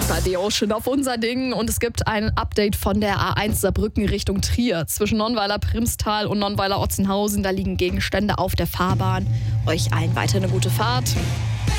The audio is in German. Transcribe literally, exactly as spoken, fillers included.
The Ocean auf unser Ding und es gibt ein Update von der A eins Saarbrücken Richtung Trier. Zwischen Nonnweiler-Primstal und Nonnweiler-Otzenhausen, da liegen Gegenstände auf der Fahrbahn. Euch allen weiter eine gute Fahrt.